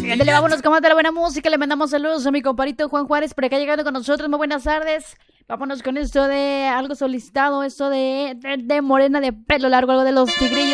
Ándale, vámonos con más de la buena música. Le mandamos saludos a mi compadrito Juan Juárez por acá llegando con nosotros. Muy buenas tardes. Vámonos con esto de algo solicitado, esto de morena de pelo largo, algo de los tigrillos.